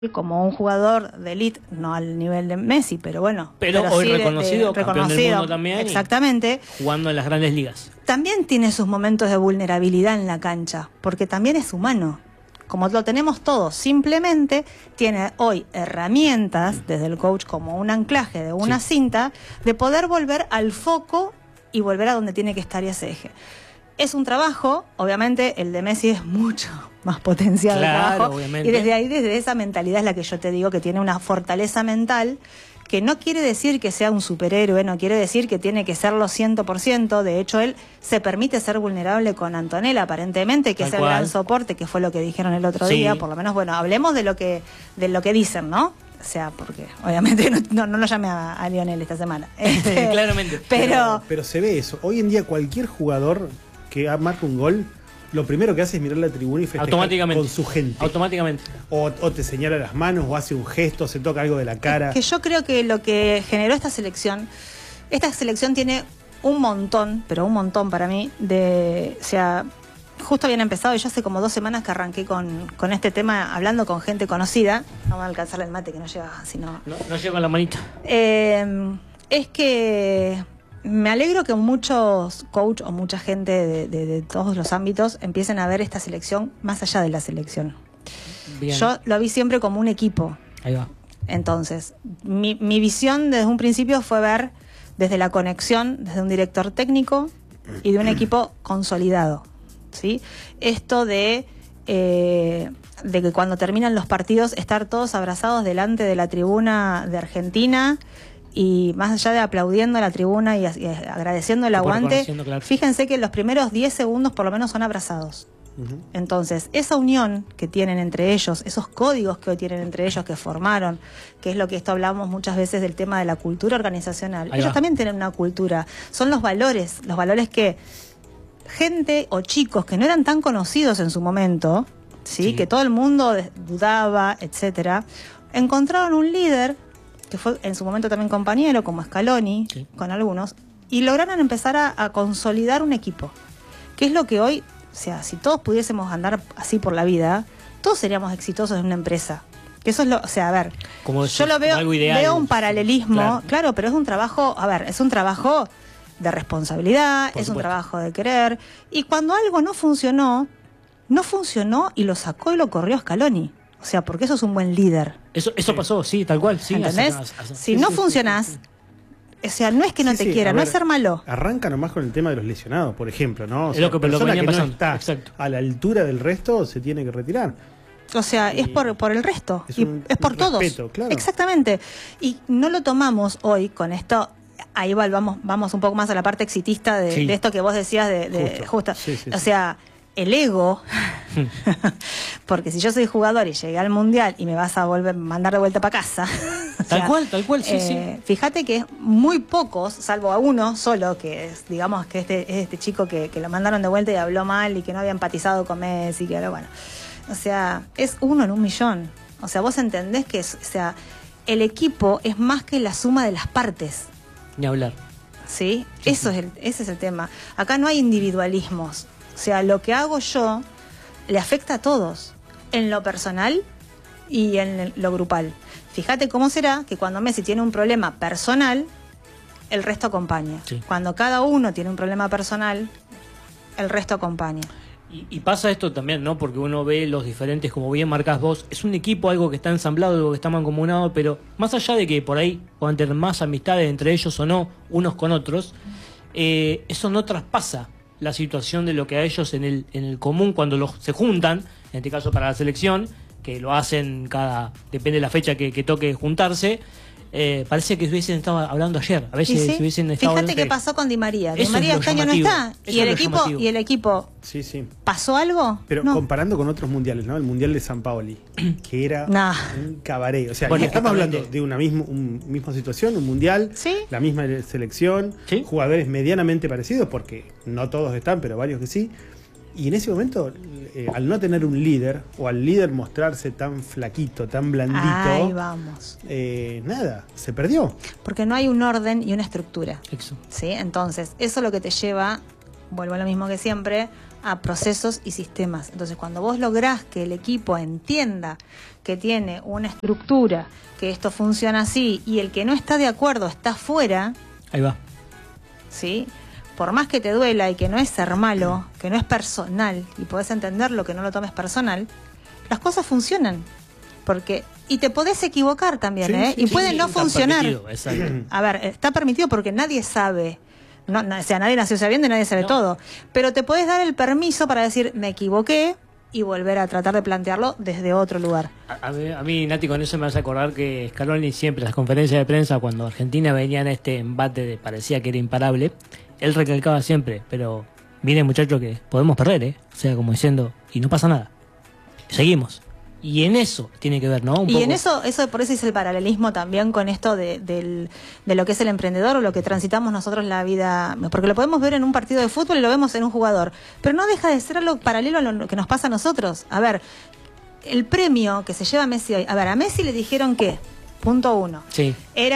como un jugador de elite, no al nivel de Messi, pero bueno. Pero hoy sí reconocido, campeón del mundo también. Exactamente. Jugando en las grandes ligas. También tiene sus momentos de vulnerabilidad en la cancha, porque también es humano, como lo tenemos todos. Simplemente tiene hoy herramientas, desde el coach, como un anclaje de una cinta, de poder volver al foco y volver a donde tiene que estar y ese eje. Es un trabajo, obviamente el de Messi es mucho más potenciado, claro, el trabajo, obviamente. y desde ahí, desde esa mentalidad es la que yo te digo que tiene una fortaleza mental, que no quiere decir que sea un superhéroe, no quiere decir que tiene que serlo 100%, de hecho él se permite ser vulnerable con Antonella, aparentemente, que es el gran soporte, que fue lo que dijeron el otro día, por lo menos, bueno, hablemos de lo que dicen, ¿no? O sea, porque obviamente no lo llamé a Lionel esta semana. Claramente. Pero se ve eso. Hoy en día cualquier jugador que marca un gol, lo primero que hace es mirar la tribuna y festejar con su gente. Automáticamente. O te señala las manos, o hace un gesto, se toca algo de la cara. Que yo creo que lo que generó esta selección tiene un montón, pero un montón para mí, o sea, justo habían empezado, y yo hace como 2 semanas que arranqué con este tema, hablando con gente conocida. No va a alcanzar el mate, que no lleva, sino... No lleva la manita. Es que... me alegro que muchos coach o mucha gente de todos los ámbitos empiecen a ver esta selección más allá de la selección. Bien. Yo lo vi siempre como un equipo. Ahí va. Entonces, mi visión desde un principio fue ver desde la conexión, desde un director técnico y de un equipo consolidado, ¿sí? Esto de que cuando terminan los partidos estar todos abrazados delante de la tribuna de Argentina, y más allá de aplaudiendo a la tribuna y agradeciendo el aguante, claro. Fíjense que los primeros 10 segundos por lo menos son abrazados. Entonces, esa unión que tienen entre ellos, esos códigos que hoy tienen entre ellos, que formaron, que es lo que esto hablamos muchas veces del tema de la cultura organizacional. Ellos también tienen una cultura, son los valores que gente o chicos que no eran tan conocidos en su momento, ¿sí? Que todo el mundo dudaba, etcétera, encontraron un líder que fue en su momento también compañero, como Scaloni, con algunos, y lograron empezar a consolidar un equipo, que es lo que hoy, o sea, si todos pudiésemos andar así por la vida, todos seríamos exitosos en una empresa. Que eso es o sea, a ver, como yo lo veo un paralelismo, claro, pero es un trabajo, es un trabajo de responsabilidad, es un trabajo de querer, y cuando algo no funcionó y lo sacó y lo corrió Scaloni. O sea, porque eso es un buen líder. Eso pasó, sí, tal cual. Sí, ¿entendés? Si no funcionás, o sea, no es que no te quiera, no es ser malo. Arranca nomás con el tema de los lesionados, por ejemplo, ¿no? O sea, es lo que persona que pasando. No está a la altura del resto se tiene que retirar. O sea, es por el resto, es por todos. Respeto, claro. Exactamente. Y no lo tomamos hoy con esto. Ahí vamos un poco más a la parte exitista de esto que vos decías justo. O sea, el ego, porque si yo soy jugador y llegué al mundial y me vas a mandar de vuelta para casa, tal cual, sí. Fíjate que es muy pocos, salvo a uno solo, que es, digamos, que este chico que lo mandaron de vuelta y habló mal y que no había empatizado con Messi, que bueno, o sea, es 1 en 1 millón. O sea, vos entendés que el equipo es más que la suma de las partes. Ni hablar. ¿Sí? Ese es el tema. Acá no hay individualismos. O sea, lo que hago yo le afecta a todos, en lo personal y en lo grupal. Fíjate cómo será que cuando Messi tiene un problema personal, el resto acompaña. Sí. Cuando cada uno tiene un problema personal, el resto acompaña. Y pasa esto también, ¿no? Porque uno ve los diferentes, como bien marcás vos, es un equipo, algo que está ensamblado, algo que está mancomunado, pero más allá de que por ahí puedan tener más amistades entre ellos o no, unos con otros, eso no traspasa la situación de lo que a ellos en el común, cuando se juntan, en este caso para la selección, que lo hacen depende de la fecha que toque juntarse, parece que hubiesen estado hablando ayer. A veces si hubiesen estado. Fíjate qué pasó con Di María. Di María este año no está. Y el equipo ¿pasó algo? Pero comparando con otros mundiales, ¿no? El mundial de San Paoli, que era un cabaret. O sea, estamos hablando de una misma situación, un mundial, la misma selección, jugadores medianamente parecidos, porque no todos están, pero varios que sí. Y en ese momento, al no tener un líder, o al líder mostrarse tan flaquito, tan blandito, ahí vamos. Nada, se perdió. Porque no hay un orden y una estructura. ¿Sí? Entonces, eso es lo que te lleva vuelvo a lo mismo que siempre, a procesos y sistemas. Entonces, cuando vos lográs que el equipo entienda que tiene una estructura, que esto funciona así, y el que no está de acuerdo está fuera, ahí va. ¿Sí? Por más que te duela y que no es ser malo, que no es personal, y podés entenderlo, que no lo tomes personal, las cosas funcionan. Y te podés equivocar también, sí, y pueden no funcionar. A ver, está permitido porque nadie sabe. O sea, nadie nació sabiendo y nadie sabe todo. Pero te podés dar el permiso para decir, me equivoqué, y volver a tratar de plantearlo desde otro lugar. A mí, Nati, con eso me hace acordar que Scaloni siempre, en las conferencias de prensa, cuando Argentina venía en este embate parecía que era imparable, él recalcaba siempre, pero miren muchachos que podemos perder, o sea, como diciendo, y no pasa nada, seguimos. Y en eso tiene que ver, ¿no? En eso por eso es el paralelismo también con esto de lo que es el emprendedor o lo que transitamos nosotros la vida, porque lo podemos ver en un partido de fútbol y lo vemos en un jugador, pero no deja de ser algo paralelo a lo que nos pasa a nosotros. A ver, el premio que se lleva Messi hoy, a Messi le dijeron que, punto 1, sí,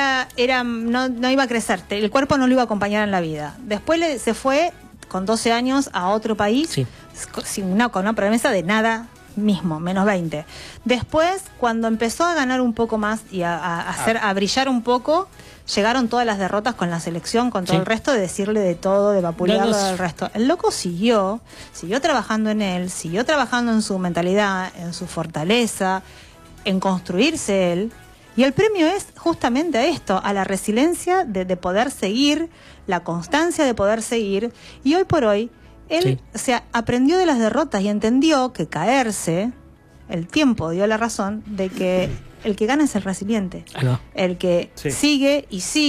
no iba a crecer, el cuerpo no lo iba a acompañar en la vida. Después se fue con 12 años a otro país, sí, con una promesa de nada mismo, menos 20. Después, cuando empezó a ganar un poco más y a brillar un poco, llegaron todas las derrotas con la selección, con todo el resto, de decirle de todo, de vapulearlo del resto. El loco siguió trabajando en él, siguió trabajando en su mentalidad, en su fortaleza, en construirse él. Y el premio es justamente a esto, a la resiliencia de poder seguir, la constancia de poder seguir. Y hoy por hoy, él, aprendió de las derrotas y entendió que caerse, el tiempo dio la razón de que el que gana es el resiliente. El que sigue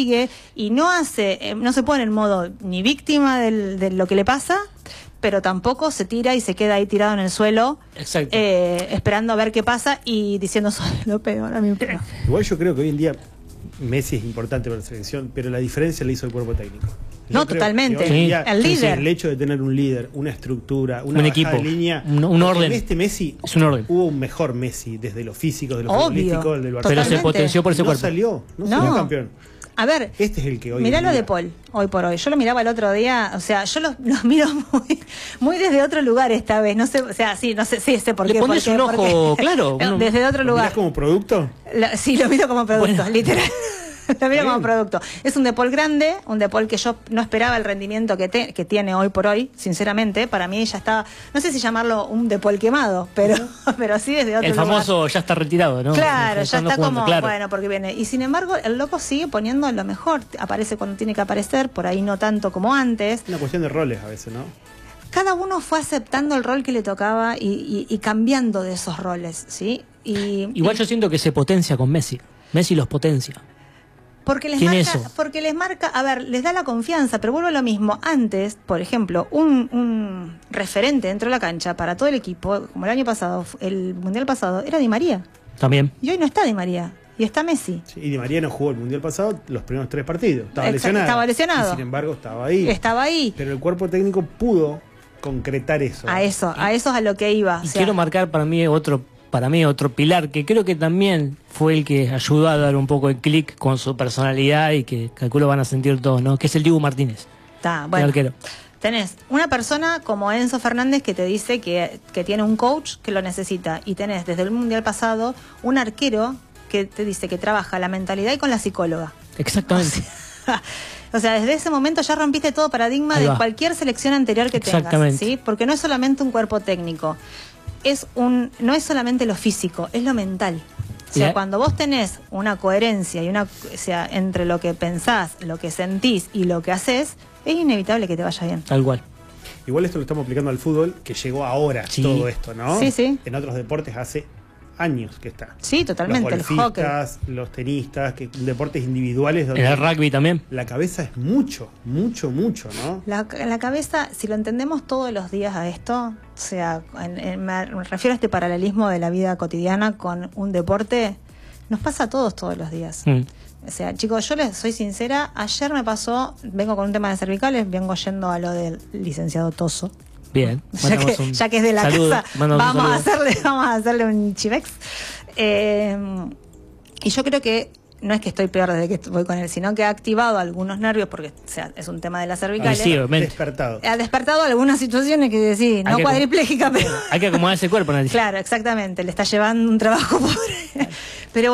y no se pone en modo ni víctima de lo que le pasa, pero tampoco se tira y se queda ahí tirado en el suelo, esperando a ver qué pasa y diciendo soy lo peor a mí. Igual yo creo que hoy en día Messi es importante para la selección, pero la diferencia la hizo el cuerpo técnico. No, totalmente. El líder. El hecho de tener un líder, una estructura, un equipo, de línea, un orden. Este Messi es un orden. Hubo un mejor Messi desde lo físico, de lo futbolístico, del Barcelona. Pero se potenció por ese cuerpo. No salió campeón. A ver, este es el que hoy mirá lo de Paul, hoy por hoy. Yo lo miraba el otro día, o sea, yo lo miro muy desde otro lugar esta vez. No sé, o sea, no sé por qué. Le pones un ojo, claro. Desde otro lugar. ¿Lo mirás como producto? Sí, lo miro como producto, literal. Lo miro como producto. Es un De Paul grande, un De Paul que yo no esperaba el rendimiento que tiene hoy por hoy, sinceramente. Para mí ya estaba, no sé si llamarlo un De Paul quemado, pero sí desde otro lugar. El famoso ya está retirado, ¿no? Claro, ya está como, bueno, porque viene. Y sin embargo, el loco sigue poniendo lo mejor. Aparece cuando tiene que aparecer, por ahí no tanto como antes. Una cuestión de roles a veces, ¿no? Cada uno fue aceptando el rol que le tocaba y cambiando de esos roles, ¿sí? Igual yo siento que se potencia con Messi. Messi los potencia. Porque les marca, a ver, les da la confianza, pero vuelvo a lo mismo. Antes, por ejemplo, un referente dentro de la cancha para todo el equipo, como el año pasado, el Mundial pasado, era Di María. También. Y hoy no está Di María, y está Messi. Sí, y Di María no jugó el Mundial pasado los primeros 3 partidos. Estaba lesionado. Y sin embargo, estaba ahí. Pero el cuerpo técnico pudo concretar eso. A eso es a lo que iba. Y quiero marcar para mí otro pilar que creo que también fue el que ayudó a dar un poco el clic con su personalidad y que calculo van a sentir todos, ¿no? Que es el Dibu Martínez. Bueno, el arquero. Tenés una persona como Enzo Fernández que te dice que tiene un coach que lo necesita, y tenés desde el Mundial pasado un arquero que te dice que trabaja la mentalidad y con la psicóloga. Exactamente. O sea, desde ese momento ya rompiste todo paradigma de cualquier selección anterior que tengas, ¿sí? Porque no es solamente un cuerpo técnico. No es solamente lo físico, es lo mental. O sea, cuando vos tenés una coherencia y entre lo que pensás, lo que sentís y lo que haces, es inevitable que te vaya bien. Tal cual. Igual esto lo estamos aplicando al fútbol, que llegó ahora todo esto, ¿no? Sí. En otros deportes hace años que está. Sí, totalmente. Los golfistas, los tenistas, que deportes individuales. Donde el rugby también. La cabeza es mucho, ¿no? La cabeza, si lo entendemos todos los días a esto, o sea, me refiero a este paralelismo de la vida cotidiana con un deporte, nos pasa a todos los días. O sea, chicos, yo les soy sincera, ayer me pasó, vengo con un tema de cervicales, vengo yendo a lo del licenciado Toso. Bien, ya que es de la casa, vamos a hacerle un chivex. Y yo creo que no es que estoy peor desde que voy con él, sino que ha activado algunos nervios, porque es un tema de las cervicales. Sí, ha despertado algunas situaciones que decís, no cuadriplégica, pero... Hay que acomodar ese cuerpo, Nati. Claro, exactamente, le está llevando un trabajo pobre. Pero